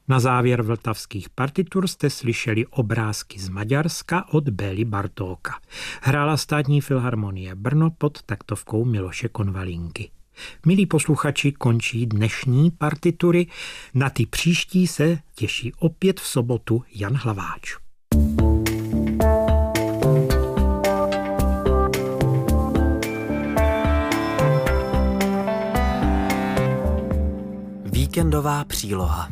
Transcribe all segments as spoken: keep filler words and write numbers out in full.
Na závěr vltavských partitur jste slyšeli obrázky z Maďarska od Bély Bartóka. Hrála Státní filharmonie Brno pod taktovkou Miloše Konvalinky. Milí posluchači, končí dnešní partitury. Na ty příští se těší opět v sobotu Jan Hlaváč. Víkendová příloha.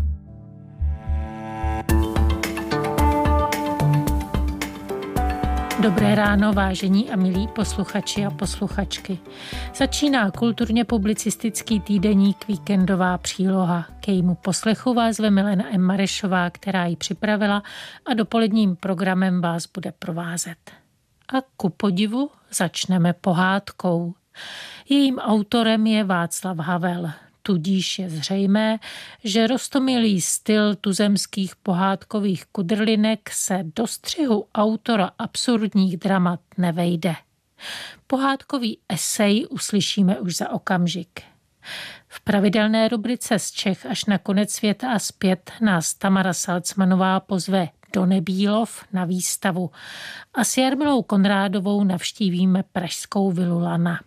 Dobré ráno, vážení a milí posluchači a posluchačky. Začíná kulturně publicistický týdeník Víkendová příloha. K jejímu poslechu vás zve Milena M. Marešová, která ji připravila a dopoledním programem vás bude provázet. A ku podivu začneme pohádkou. Jejím autorem je Václav Havel. Tudíž je zřejmé, že roztomilý styl tuzemských pohádkových kudrlinek se do střihu autora absurdních dramat nevejde. Pohádkový esej uslyšíme už za okamžik. V pravidelné rubrice Z Čech až na konec světa a zpět nás Tamara Salcmanová pozve do Nebílov na výstavu a s Jarmilou Konrádovou navštívíme pražskou vilu Lana.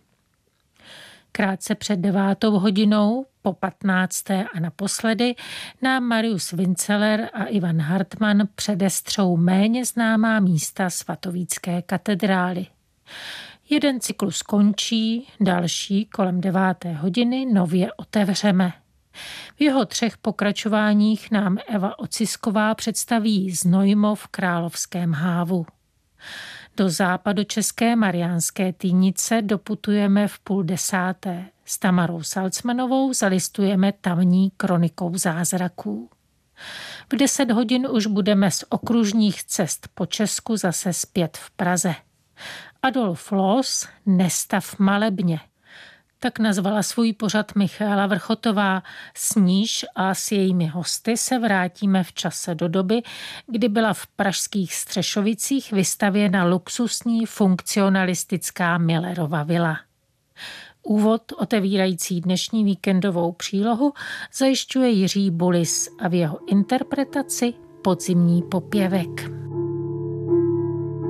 Krátce před devátou hodinou, po patnácté a naposledy, nám Marius Vinceler a Ivan Hartmann předestřou méně známá místa svatovícké katedrály. Jeden cyklus končí, další kolem deváté hodiny nově otevřeme. V jeho třech pokračováních nám Eva Ocisková představí Znojmo v Královském hávu. Do západočeské Mariánské Týnice doputujeme v půl desáté. S Tamarou Salcmanovou zalistujeme tamní kronikou zázraků. V deset hodin už budeme z okružních cest po Česku zase zpět v Praze. Adolf Loos Nestav malebně. Tak nazvala svůj pořad Michaela Vrchotová. S níž a s jejími hosty se vrátíme v čase do doby, kdy byla v pražských Střešovicích vystavěna luxusní funkcionalistická Millerova vila. Úvod otevírající dnešní víkendovou přílohu zajišťuje Jiří Bulis a v jeho interpretaci Podzimní popěvek.